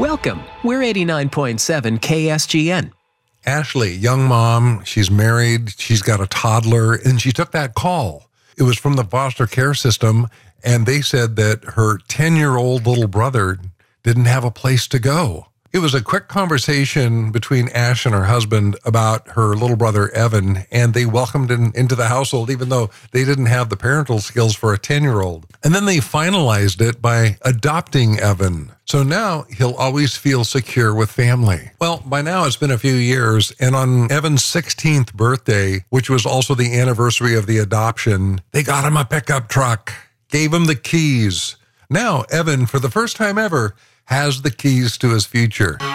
Welcome. We're 89.7 KSGN. Ashley, young mom, she's married, she's got a toddler, and she took that call. It was from the foster care system, and they said that her 10-year-old little brother didn't have a place to go. It was a quick conversation between Ash and her husband about her little brother, Evan, and they welcomed him into the household, even though they didn't have the parental skills for a 10-year-old. And then they finalized it by adopting Evan. So now he'll always feel secure with family. Well, by now it's been a few years, and on Evan's 16th birthday, which was also the anniversary of the adoption, they got him a pickup truck, gave him the keys. Now, Evan, for the first time ever, has the keys to his future.